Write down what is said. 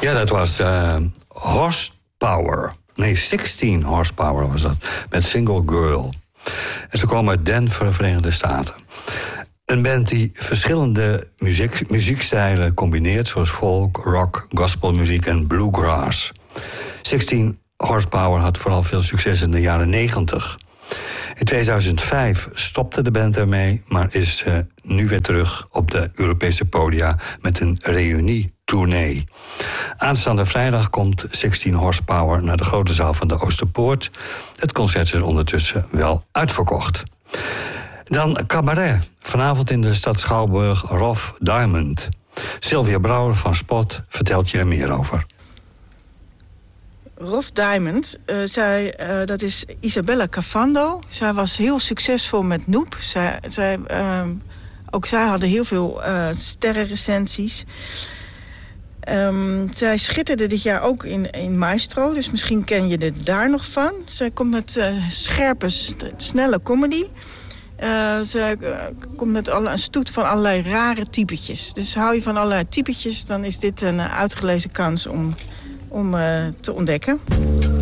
Ja, dat was Horsepower. Nee, 16 Horsepower was dat. Met Single Girl. En ze komen uit Denver, Verenigde Staten. Een band die verschillende muziekstijlen combineert, zoals folk, rock, gospelmuziek en bluegrass. 16 Horsepower had vooral veel succes in de jaren 90. In 2005 stopte de band ermee, maar is nu weer terug op de Europese podia met een reunietournee. Aanstaande vrijdag komt 16 Horsepower naar de grote zaal van de Oosterpoort. Het concert is ondertussen wel uitverkocht. Dan cabaret. Vanavond in de stad Schouwburg Rough Diamond. Sylvia Brouwer van Spot vertelt je er meer over. Rough Diamond, dat is Isabella Cafando. Zij was heel succesvol met Noep. Ook zij hadden heel veel sterrenrecensies. Zij schitterde dit jaar ook in Maestro, dus misschien ken je er daar nog van. Zij komt met scherpe, snelle comedy. Zij komt met een stoet van allerlei rare typetjes. Dus hou je van allerlei typetjes, dan is dit een uitgelezen kans om te ontdekken.